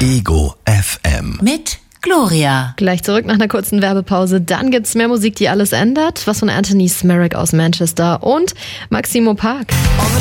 Ego FM. Mit Gloria. Gleich zurück nach einer kurzen Werbepause. Dann gibt's mehr Musik, die alles ändert. Was von Anthony Smerrick aus Manchester und Maximo Park.